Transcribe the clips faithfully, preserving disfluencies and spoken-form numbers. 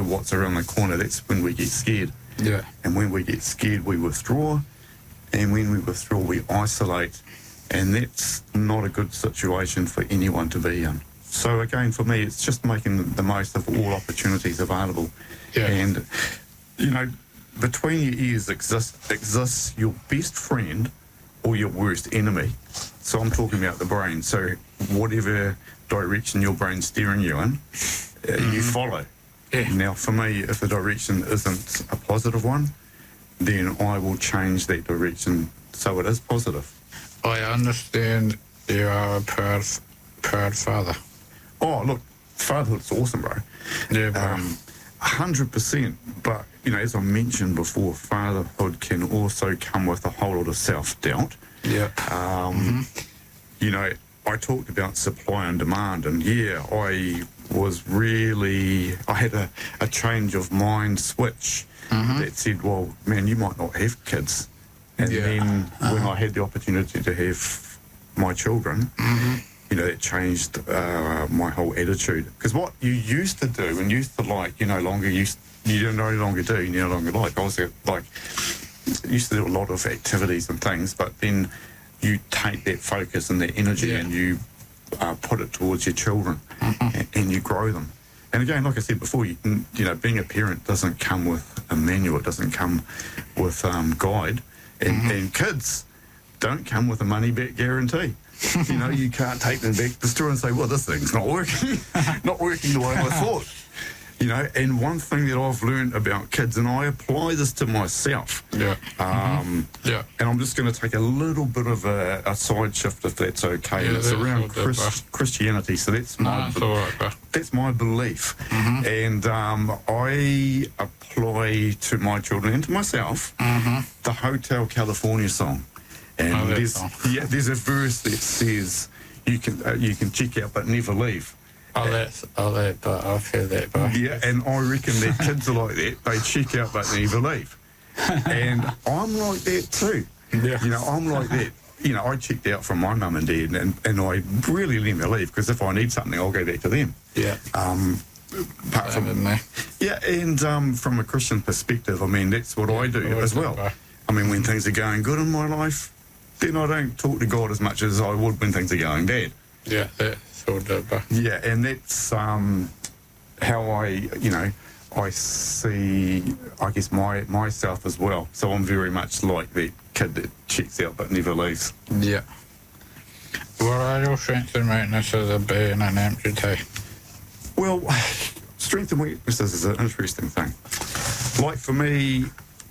what's around the corner, that's when we get scared. Yeah. And when we get scared, we withdraw. And when we withdraw, we isolate. And that's not a good situation for anyone to be in. So again, for me, it's just making the most of all opportunities available. Yeah. And, you know, between your ears exists, exists your best friend or your worst enemy. So I'm talking about the brain. So whatever direction your brain's steering you in, uh, mm-hmm. you follow. Yeah. Now, for me, if the direction isn't a positive one, then I will change that direction so it is positive. I understand you are a proud, proud father. Oh, look, fatherhood's awesome, bro. Yeah, bro. Um, one hundred percent. But, you know, as I mentioned before, fatherhood can also come with a whole lot of self-doubt. Yeah. Um, mm-hmm. You know, I talked about supply and demand, and yeah, I was really, I had a, a change of mind switch mm-hmm. that said, well, man, you might not have kids. And yeah. then uh-huh. when I had the opportunity to have my children, mm-hmm. you know, it changed uh, my whole attitude. Because what you used to do and used to like, you no longer used, you no longer do, you no longer like. I was like, used to do a lot of activities and things, but then you take that focus and that energy yeah. and you uh, put it towards your children mm-hmm. and, and you grow them. And again, like I said before, you, can, you know, being a parent doesn't come with a manual. It doesn't come with um, guide. And, mm-hmm. and kids don't come with a money-back guarantee. You know, you can't take them back to the store and say, well, this thing's not working. Not working the way I thought. You know, and one thing that I've learned about kids, and I apply this to myself. Yeah. Um, mm-hmm. Yeah. And I'm just going to take a little bit of a, a side shift, if that's okay. Yeah, and it's that's around good, Chris, Christianity. So that's no, my that's all right, bro. that's my belief. Mm-hmm. And um, I apply to my children and to myself mm-hmm. the Hotel California song. And oh, there's song. yeah, there's a verse that says you can uh, you can check out but never leave. Oh, that's, oh, that, but I've heard that, bro. Yeah, and I reckon that kids are like that. They check out but never leave. And I'm like that too. Yeah. You know, I'm like that. You know, I checked out from my mum and dad, and, and I really let them leave, because if I need something, I'll go back to them. Yeah. Um, apart Same from me. Yeah, and um, from a Christian perspective, I mean, that's what yeah, I do as well. Bro. I mean, when things are going good in my life, then I don't talk to God as much as I would when things are going bad. Yeah, that's all good, bro. Yeah, and that's um, how I, you know, I see, I guess, my myself as well. So I'm very much like that kid that checks out but never leaves. Yeah. What are your strengths and weaknesses of being an amputee? Well, strength and weaknesses is an interesting thing. Like for me,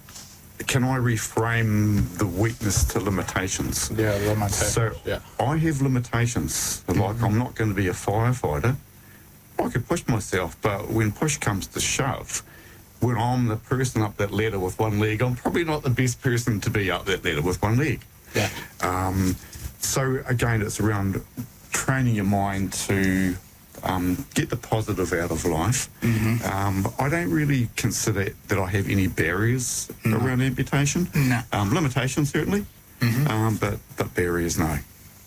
can I reframe the weakness to limitations? Yeah, limitations. So yeah. I have limitations. Like mm-hmm. I'm not going to be a firefighter. I could push myself, but when push comes to shove, when I'm the person up that ladder with one leg, I'm probably not the best person to be up that ladder with one leg. Yeah. Um, so again, it's around training your mind to um, get the positive out of life. Mm-hmm. Um, I don't really consider that I have any barriers no. around amputation. No. Um, limitations, certainly, mm-hmm. um, but, but barriers, no.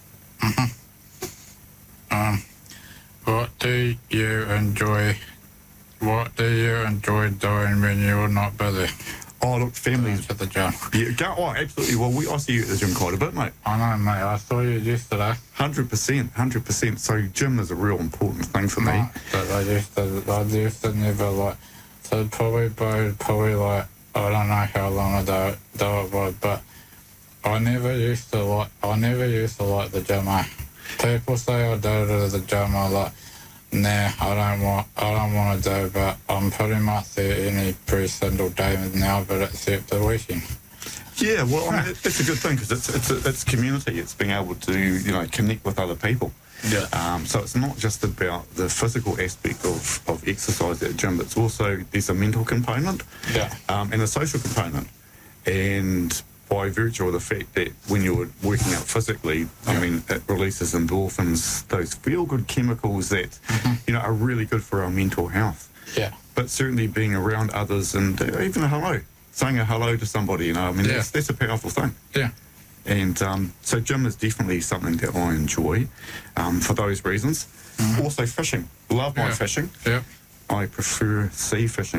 Mm-hmm. Um, what do you enjoy, what do you enjoy doing when you're not busy? Oh, look, families. At the gym. Yeah, go, oh, absolutely. Well, we, I see you at the gym quite a bit, mate. I know, mate. I saw you yesterday. one hundred percent, one hundred percent. So gym is a real important thing for no, me. But I used to, I used to never, like, so probably, by, probably, like, I don't know how long ago it was, but I never used to like, I never used to like the gym, eh? People say I do to the gym, I like, nah, I don't want, I don't want to do, but I'm pretty much there any every single day now, but except the weekend. Yeah, well, I mean, it's a good thing, because it's it's a, it's community. It's being able to, you know, connect with other people. Yeah. Um, so it's not just about the physical aspect of, of exercise at the gym, but it's also, there's a mental component. Yeah. Um, and a social component. And by virtue of the fact that when you're working out physically, I mean, it releases endorphins, those feel-good chemicals that, mm-hmm. you know, are really good for our mental health. Yeah. But certainly being around others and even a hello, saying a hello to somebody, you know, I mean, yeah. that's, that's a powerful thing. Yeah. And um, so gym is definitely something that I enjoy um, for those reasons. Mm-hmm. Also fishing. Love my yeah. fishing. Yeah. I prefer sea fishing.